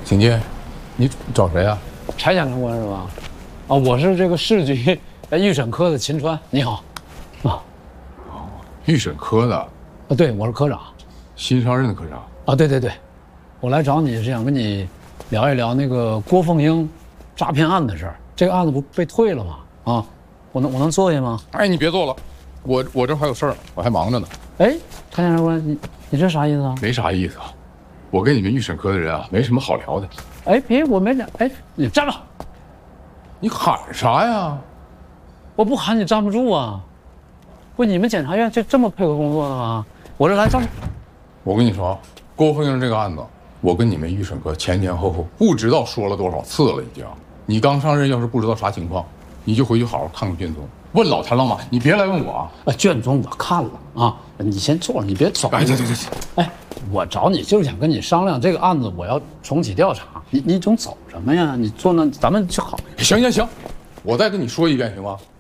请进，你找谁啊？ 柴检察官是吧？啊，我是这个市局预审科的秦川，你好。啊， 预审科的。 啊，对，我是科长。 新上任的科长。 啊，对，我来找你是想跟你聊一聊那个郭凤英诈骗案的事儿。这个案子不被退了吗？啊，我能坐下吗？ 哎，你别坐了，我这还有事儿，我还忙着呢。 哎，柴检察官，你这啥意思啊？ 没啥意思啊，我跟你们预审科的人啊没什么好聊的。 哎，别，我没聊。哎，你站着。 你喊啥呀？ 我不喊你站不住啊！不，你们检察院就这么配合工作的吗？我这来站。 我跟你说，郭凤英这个案子，我跟你们预审科前前后后不知道说了多少次了，已经。你刚上任，要是不知道啥情况，你就回去好好看看卷宗，问老谭老马，你别来问我啊。 卷宗我看了啊，你先坐着，你别走。 哎，对。 哎，我找你就是想跟你商量这个案子，我要重启调查。你总走什么呀？你坐那，咱们就好。 行，我再跟你说一遍行吗？